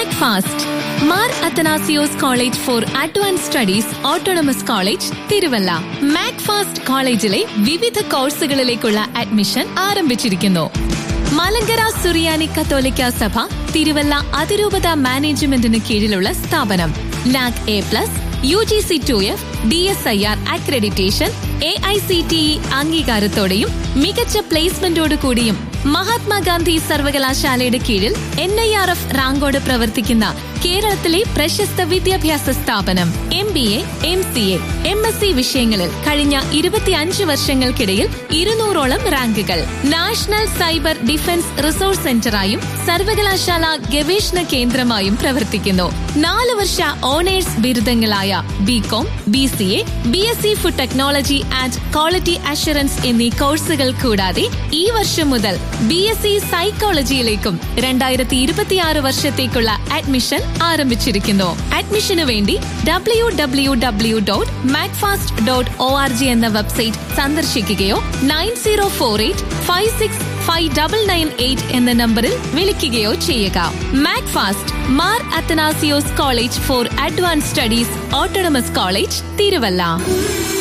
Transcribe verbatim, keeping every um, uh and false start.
Macfast Mar Athanasios college four advance studies autonomous college Thiruvalla. Macfast കോളേജിലെ വിവിധ കോഴ്സുകളിലേക്കുള്ള admission ആരംഭിച്ചിരിക്കുന്നു. മലങ്കര സുറിയാനി കത്തോലിക്ക സഭ തിരുവല്ല അതിരൂപത മാനേജ്മെന്റിന് കീഴിലുള്ള സ്ഥാപനം. NAAC A plus, U G C to F, D S I R accreditation, A I C T E അംഗീകാരത്തോടെയും മികച്ച പ്ലേസ്മെന്റോടു കൂടിയും മഹാത്മാഗാന്ധി സർവകലാശാലയുടെ കീഴിൽ എൻ ഐ ആർ എഫ് റാങ്കോട് പ്രവർത്തിക്കുന്ന കേരളത്തിലെ പ്രശസ്ത വിദ്യാഭ്യാസ സ്ഥാപനം. M B A, M C A, M S C വിഷയങ്ങളിൽ കഴിഞ്ഞ ഇരുപത്തിയഞ്ച് വർഷങ്ങൾക്കിടയിൽ ഇരുന്നൂറോളം റാങ്കുകൾ. നാഷണൽ സൈബർ ഡിഫൻസ് റിസോഴ്സ് സെന്ററായും സർവകലാശാല ഗവേഷണ കേന്ദ്രമായും പ്രവർത്തിക്കുന്നു. നാല് വർഷ owners ബിരുദങ്ങളായ B com, B C A, B S C food technology and quality assurance എന്നീ കോഴ്സുകൾ കൂടാതെ ഈ വർഷം മുതൽ ബി എസ് സി സൈക്കോളജിയിലേക്കും രണ്ടായിരത്തി ഇരുപത്തിയാറ് വർഷത്തേക്കുള്ള അഡ്മിഷൻ ആരംഭിച്ചിരിക്കുന്നു. അഡ്മിഷനു വേണ്ടി W W W dot Macfast dot O R G എന്ന website സന്ദർശിക്കുകയോ nine zero four eight five six five double nine eight എന്ന നമ്പറിൽ വിളിക്കുകയോ ചെയ്യുക. Macfast Mar Athanasios college four advance studies autonomous college Thiruvalla.